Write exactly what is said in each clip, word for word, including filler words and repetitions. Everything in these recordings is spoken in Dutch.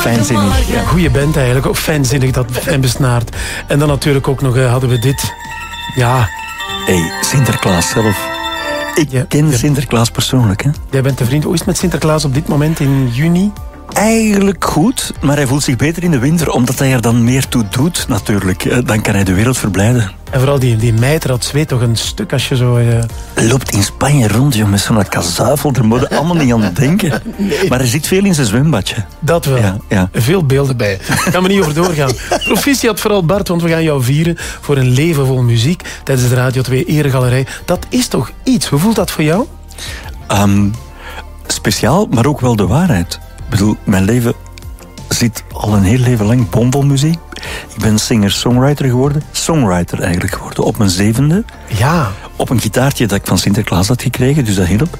fijnzinnig. Ja. Goeie band eigenlijk, ook fijnzinnig dat en besnaard. En dan natuurlijk ook nog uh, hadden we dit. Ja. Hey, Sinterklaas zelf. Ik ja, ken ja. Sinterklaas persoonlijk. Hè? Jij bent de vriend. Hoe is het met Sinterklaas op dit moment in juni? Eigenlijk goed, maar hij voelt zich beter in de winter, omdat hij er dan meer toe doet, natuurlijk. Dan kan hij de wereld verblijden. En vooral die, die mijter, dat zweet toch een stuk als je zo... Uh... Hij loopt in Spanje rond, joh, met zo'n kazuifel. Daar moet je allemaal niet aan denken. Nee. Maar hij zit veel in zijn zwembadje. Dat wel. Ja, ja. Veel beelden bij. Daar gaan we niet over doorgaan. Proficiat vooral Bart, want we gaan jou vieren voor een leven vol muziek tijdens de Radio twee Eregalerij. Dat is toch iets? Hoe voelt dat voor jou? Um, speciaal, maar ook wel de waarheid. Ik bedoel, mijn leven zit al een heel leven lang bomvol muziek. Ik ben singer-songwriter geworden. Songwriter eigenlijk geworden. Op mijn zevende. Ja. Op een gitaartje dat ik van Sinterklaas had gekregen, dus dat hielp.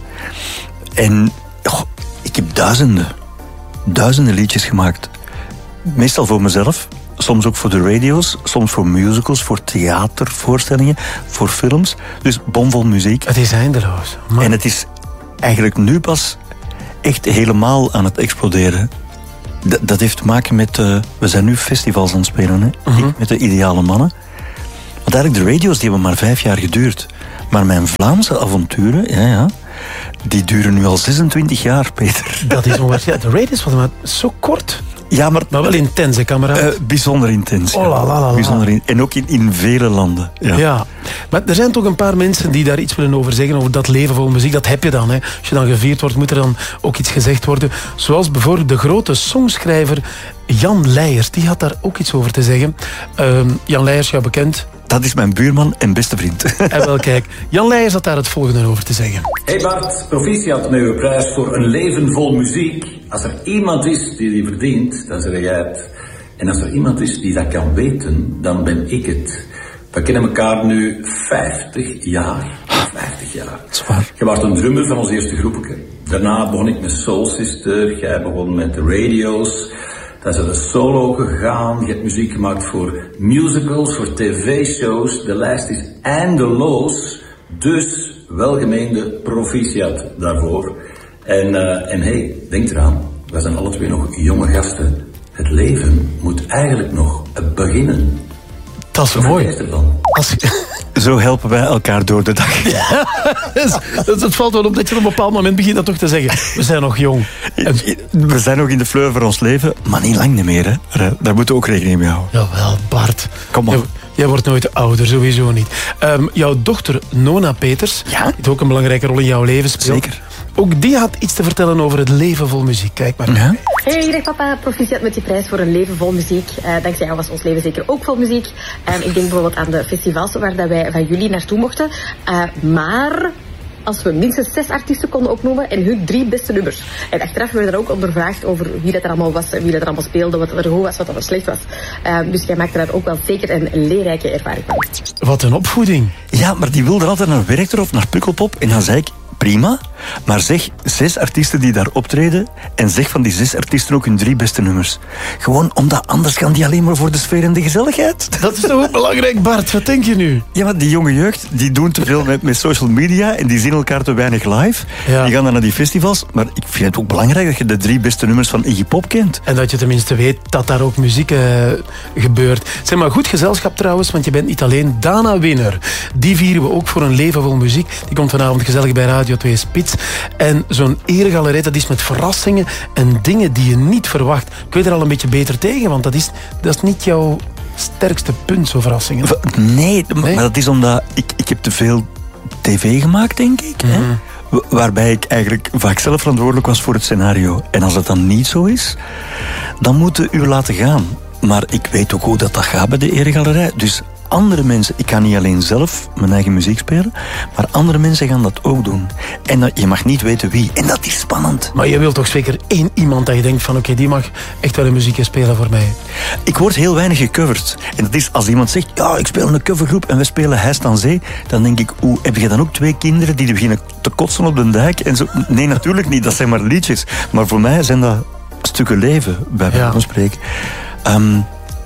En oh, ik heb duizenden, duizenden liedjes gemaakt. Meestal voor mezelf. Soms ook voor de radio's. Soms voor musicals, voor theatervoorstellingen, voor films. Dus bomvol muziek. Het is eindeloos. Man. En het is eigenlijk nu pas echt helemaal aan het exploderen. D- dat heeft te maken met... Uh, we zijn nu festivals aan het spelen, hè? Uh-huh. Ik met de Ideale Mannen. Want eigenlijk de radio's die hebben maar vijf jaar geduurd. Maar mijn Vlaamse avonturen, ja, ja, die duren nu al zesentwintig jaar, Peter. Dat is onwaarschijnlijk. De radio's waren maar zo kort. Ja, maar... Maar wel intens, hè, kameraad? Uh, bijzonder intens, ja. Oh, la, la, la, la. Bijzonder in, en ook in, in vele landen. Ja. ja, maar er zijn toch een paar mensen die daar iets willen over zeggen, over dat leven vol muziek. Dat heb je dan, hè. Als je dan gevierd wordt, moet er dan ook iets gezegd worden. Zoals bijvoorbeeld de grote songschrijver Jan Leijers. Die had daar ook iets over te zeggen. Uh, Jan Leijers, jou bekend... Dat is mijn buurman en beste vriend. En wel, kijk, Jan Leijers had daar het volgende over te zeggen. Hey Bart, proficiat met uw prijs voor een leven vol muziek. Als er iemand is die die verdient, dan zeg jij het. En als er iemand is die dat kan weten, dan ben ik het. We kennen elkaar nu vijftig jaar. vijftig jaar. Zwaar. Je was een drummer van ons eerste groepje. Daarna begon ik met Soul Sister. Jij begon met de radio's. Dan is er een solo gegaan. Je hebt muziek gemaakt voor musicals, voor tv-shows. De lijst is eindeloos. Dus welgemeende proficiat daarvoor. En, uh, en hey, denk eraan. Wij zijn alle twee nog jonge gasten. Het leven moet eigenlijk nog beginnen. Dat is Wat mooi. is er dan? Als... Zo helpen wij elkaar door de dag. Ja, dus, het valt wel op dat je op een bepaald moment begint dat toch te zeggen. We zijn nog jong. En... We zijn nog in de fleur van ons leven, maar niet lang niet meer. Hè. Daar moeten we ook rekening mee houden. Jawel, Bart. Kom op. Jij, jij wordt nooit ouder, sowieso niet. Um, jouw dochter Nona Peters, ja? die heeft ook een belangrijke rol in jouw leven speelt. Zeker. Ook die had iets te vertellen over het leven vol muziek. Kijk maar. Ja? Hey, dag papa. Proficiat met die prijs voor een leven vol muziek. Uh, dankzij jou was ons leven zeker ook vol muziek. Um, ik denk bijvoorbeeld aan de festivals waar dat wij van jullie naartoe mochten. Uh, maar... als we minstens zes artiesten konden opnoemen en hun drie beste nummers. En achteraf werden we er ook ondervraagd over wie dat er allemaal was, wie dat er allemaal speelde, wat er goed was, wat er slecht was. Uh, dus jij maakte daar ook wel zeker een leerrijke ervaring van. Wat een opvoeding. Ja, maar die wilde altijd naar Werchter of naar Pukkelpop. En dan zei ik, prima, maar zeg zes artiesten die daar optreden en zeg van die zes artiesten ook hun drie beste nummers. Gewoon omdat anders gaan die alleen maar voor de sfeer en de gezelligheid. Dat is toch ook belangrijk, Bart? Wat denk je nu? Ja, maar die jonge jeugd, die doen te veel met, met social media en die zien elkaar te weinig live. Ja. Die gaan dan naar die festivals, maar ik vind het ook belangrijk dat je de drie beste nummers van Iggy Pop kent. En dat je tenminste weet dat daar ook muziek uh, gebeurt. Zeg maar, goed gezelschap trouwens, want je bent niet alleen. Dana Winner, die vieren we ook voor een leven vol muziek. Die komt vanavond gezellig bij Radio twee Spits. En zo'n eregalerij, dat is met verrassingen en dingen die je niet verwacht. Kun je er al een beetje beter tegen? Want dat is, dat is niet jouw sterkste punt, zo verrassingen. Nee, nee? maar dat is omdat ik, ik heb te veel tv gemaakt, denk ik. Mm-hmm. Hè? Waarbij ik eigenlijk vaak zelf verantwoordelijk was voor het scenario. En als het dan niet zo is, dan moeten we u laten gaan. Maar ik weet ook hoe dat, dat gaat bij de eregalerij. Dus andere mensen, ik kan niet alleen zelf mijn eigen muziek spelen, maar andere mensen gaan dat ook doen. En dat, je mag niet weten wie. En dat is spannend. Maar je wilt toch zeker één iemand dat je denkt van oké, okay, die mag echt wel een muziekje spelen voor mij. Ik word heel weinig gecoverd. En dat is als iemand zegt, ja, ik speel een covergroep en we spelen Hijst aan Zee, dan denk ik, oeh, heb je dan ook twee kinderen die beginnen te kotsen op de dijk? En zo? Nee, natuurlijk niet. Dat zijn maar liedjes. Maar voor mij zijn dat stukken leven, bij wijze van spreken. Um,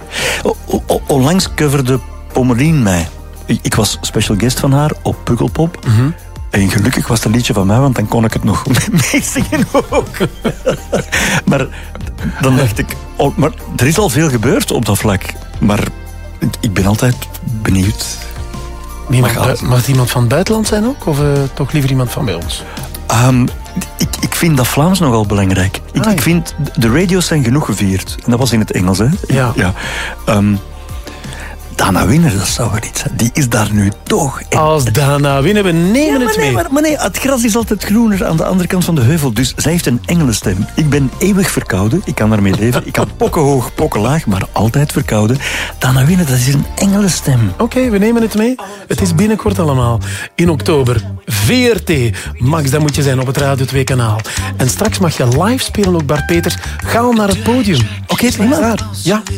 onlangs coverde Pommelien mij. Ik was special guest van haar op Pukkelpop. Mm-hmm. En gelukkig was het een liedje van mij, want dan kon ik het nog meezingen ook. Maar dan dacht ik... Oh, maar er is al veel gebeurd op dat vlak. Maar ik ben altijd benieuwd. Mag, mag, mag het iemand van het buitenland zijn ook? Of uh, toch liever iemand van bij ons? Um, ik, ik vind dat Vlaams nogal belangrijk. Ik, ah, ik vind, de radio's zijn genoeg gevierd. En dat was in het Engels, hè? Ja. ja. Um, Dana Winner, dat zou wel iets zijn. Die is daar nu toch. En... Als Dana Winner, we nemen ja, het nee, mee. Maar, maar nee, het gras is altijd groener aan de andere kant van de heuvel. Dus zij heeft een engelenstem. Ik ben eeuwig verkouden. Ik kan daarmee leven. Ik kan pokkenhoog, pokkenlaag, maar altijd verkouden. Dana Winner, dat is een engelenstem. Oké, okay, we nemen het mee. Het is binnenkort allemaal. In oktober. V R T. Max, dan moet je zijn op het Radio twee kanaal. En straks mag je live spelen ook, Bart Peters. Ga al naar het podium. Oké, okay, prima. Ja.